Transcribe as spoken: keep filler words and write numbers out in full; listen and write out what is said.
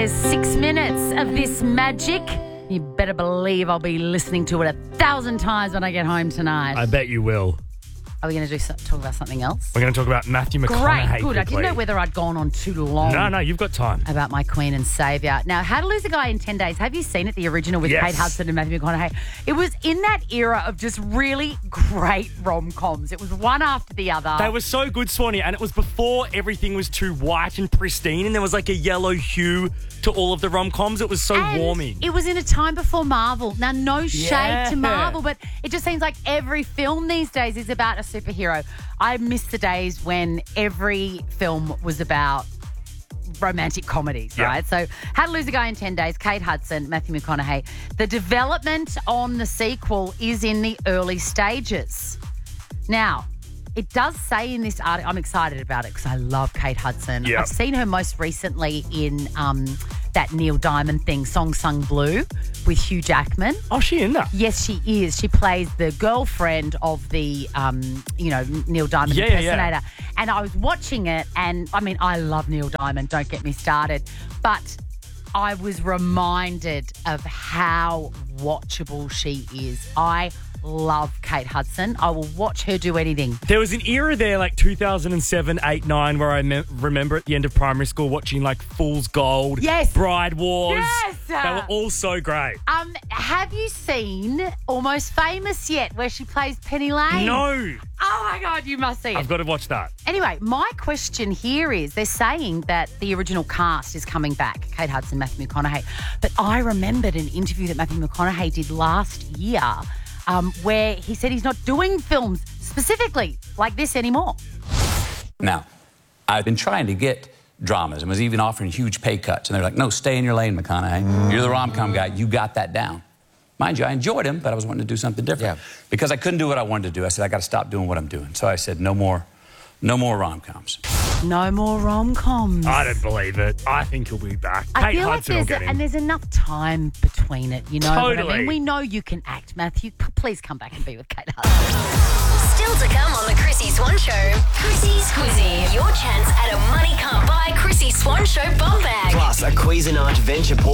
There's six minutes of this magic. You better believe I'll be listening to it a thousand times when I get home tonight. I bet you will. Are we going to do so- talk about something else? We're going to talk about Matthew McConaughey. Great, good. I quickly. didn't know whether I'd gone on too long. No, no, you've got time. About my Queen and Saviour. Now, How to Lose a Guy in ten days. Have you seen it, the original with Yes. Kate Hudson and Matthew McConaughey? It was in that era of just really great rom-coms. It was one after the other. They were so good, Swanee, and it was before everything was too white and pristine and there was like a yellow hue to all of the rom-coms. It was so And warming. it was in a time before Marvel. Now, no shade Yeah. to Marvel, but it just seems like every film these days is about a superhero. I miss the days when every film was about romantic comedies, Yeah. right? So, How to Lose a Guy in ten days, Kate Hudson, Matthew McConaughey. The development on the sequel is in the early stages. Now, it does say in this article, I'm excited about it because I love Kate Hudson. Yep. I've seen her most recently in um, that Neil Diamond thing, Song Sung Blue, with Hugh Jackman. Oh, she in that? Yes, she is. She plays the girlfriend of the, um, you know, Neil Diamond Yeah, yeah, impersonator. yeah. And I was watching it, and I mean, I love Neil Diamond. Don't get me started, but I was reminded of how watchable she is. I love Kate Hudson. I will watch her do anything. There was an era there, like two thousand seven, eight, nine, where I me- remember at the end of primary school watching like Fool's Gold, Yes. Bride Wars. Yes. They were all so great. Um, have you seen Almost Famous yet, where she plays Penny Lane? No. Oh my God, you must see it. I've got to watch that. Anyway, my question here is they're saying that the original cast is coming back, Kate Hudson, Matthew McConaughey. But I remembered an interview that Matthew McConaughey did last year um, where he said he's not doing films specifically like this anymore. Now, I've been trying to get dramas and was even offering huge pay cuts. And they're like, no, stay in your lane, McConaughey. You're the rom-com guy. You got that down. Mind you, I enjoyed him, but I was wanting to do something different. Yeah. Because I couldn't do what I wanted to do. I said, I got to stop doing what I'm doing. So I said, no more, no more rom-coms. No more rom-coms. I don't believe it. I think he'll be back. I Kate feel Hudson like will there's get a, him. and there's enough time between it, you know what I Totally. mean? We know you can act, Matthew. P- Please come back and be with Kate Hudson. Still to come on the Chrissy Swan Show. Chrissy's Quizzy. Your chance at a money can't buy Chrissy Swan Show bum bag. Plus, a Cuisinart venture